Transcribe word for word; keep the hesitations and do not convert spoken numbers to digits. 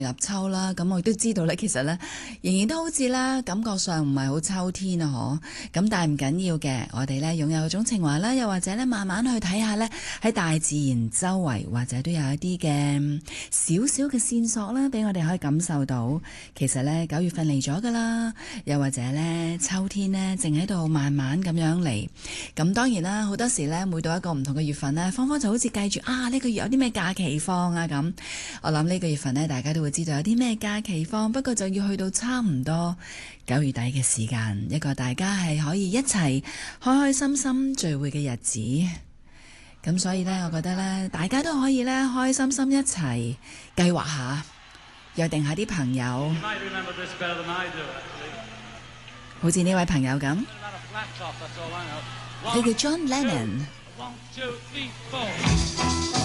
入秋啦，咁我亦都知道咧，其實咧仍然都好似啦，感覺上唔係好秋天啊，嗬。咁但係唔緊要嘅，我哋咧擁有嗰種情懷啦，又或者咧慢慢去睇下咧，喺大自然周圍或者都有一啲嘅少少嘅線索啦，俾我哋可以感受到，其實咧九月份嚟咗噶啦，又或者咧秋天咧正喺度慢慢咁樣嚟。咁當然啦，好多時咧每到一個唔同嘅月份咧，芳芳就好似計住啊呢個月有啲咩假期放啊咁。我諗呢個月份咧，大家都會知道有啲咩假期放，不過就要去到差唔多九月底嘅時間，一個大家係可以一齊開開心心聚會嘅日子。咁所以呢，我覺得呢，大家都可以呢，開開心心一齊計劃下，約定下啲朋友，好似呢位朋友咁，佢叫 John Lennon。